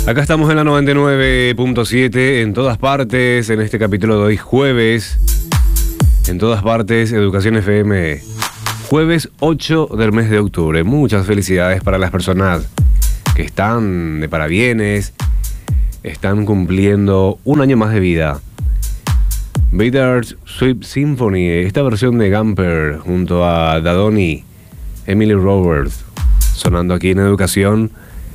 Acá estamos en la 99.7, en todas partes, en este capítulo de hoy jueves. En todas partes, Educación FM. Jueves 8 del mes de octubre. Muchas felicidades para las personas que están de parabienes, están cumpliendo un año más de vida. Bittersweet Symphony, esta versión de Gamper junto a Dadoni, Emily Roberts, sonando aquí en Educación,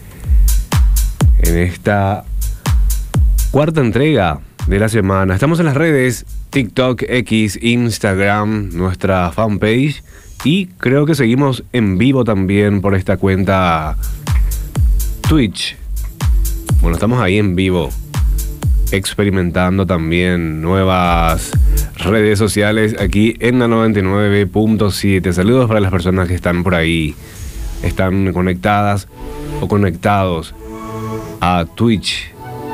en esta cuarta entrega de la semana. Estamos en las redes, TikTok, X, Instagram, nuestra fanpage, y creo que seguimos en vivo también por esta cuenta Twitch. Bueno, estamos ahí en vivo, experimentando también nuevas redes sociales aquí en la 99.7. Saludos para las personas que están por ahí, están conectadas o conectados a Twitch.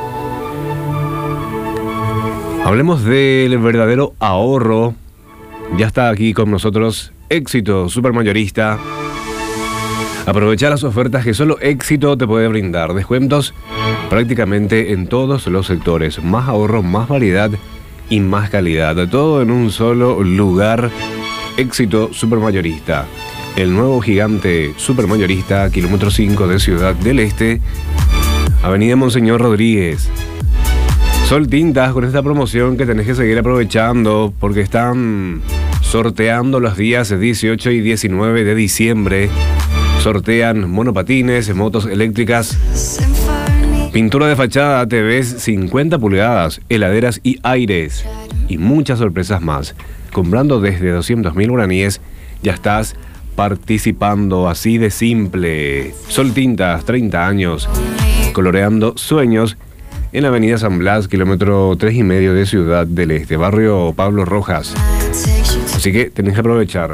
Hablemos del verdadero ahorro. Ya está aquí con nosotros Éxito Supermayorista. Aprovecha las ofertas que solo Éxito te puede brindar. Descuentos prácticamente en todos los sectores. Más ahorro, más variedad y más calidad. Todo en un solo lugar. Éxito Supermayorista. El nuevo gigante supermayorista, kilómetro 5 de Ciudad del Este, Avenida Monseñor Rodríguez. Sol Tintas, con esta promoción que tenés que seguir aprovechando porque están sorteando los días 18 y 19 de diciembre. Sortean monopatines, motos eléctricas, pintura de fachada, TVs 50 pulgadas, heladeras y aires y muchas sorpresas más. Comprando desde 200.000 guaraníes ya estás participando, así de simple. Sol Tintas, 30 años, coloreando sueños, en la avenida San Blas, kilómetro 3,5 de Ciudad del Este, barrio Pablo Rojas. Así que tenés que aprovechar.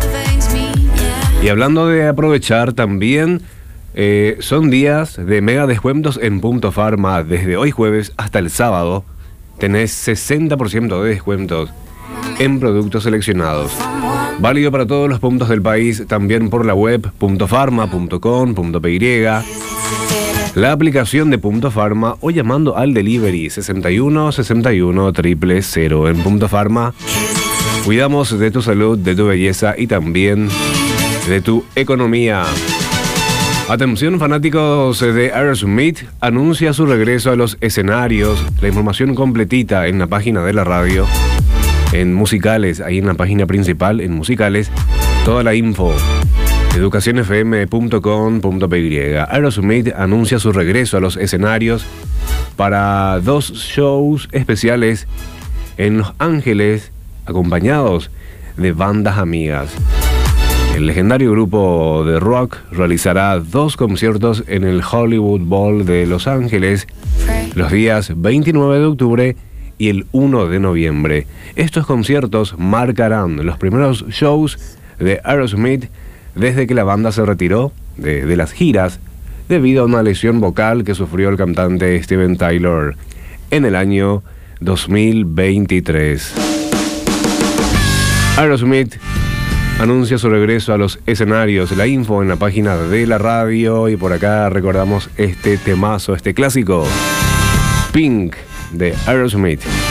Y hablando de aprovechar también, son días de mega descuentos en Punto Pharma. Desde hoy jueves hasta el sábado tenés 60% de descuentos en productos seleccionados. Válido para todos los puntos del país, también por la web puntopharma.com.py, la aplicación de Punto Pharma o llamando al delivery 61 61 000. En Punto Pharma cuidamos de tu salud, de tu belleza y también de tu economía. Atención, fanáticos de Aerosmith, anuncia su regreso a los escenarios. La información completita en la página de la radio, en musicales, ahí en la página principal, en musicales, toda la info. educacionfm.com.py. Aerosmith anuncia su regreso a los escenarios para 2 shows especiales en Los Ángeles, acompañados de bandas amigas. El legendario grupo de rock realizará 2 conciertos en el Hollywood Bowl de Los Ángeles los días 29 de octubre y el 1 de noviembre. Estos conciertos marcarán los primeros shows de Aerosmith desde que la banda se retiró de las giras debido a una lesión vocal que sufrió el cantante Steven Tyler en el año 2023. Aerosmith anuncia su regreso a los escenarios. La info en la página de la radio. Y por acá recordamos este temazo, este clásico, Pink, de Aerosmith.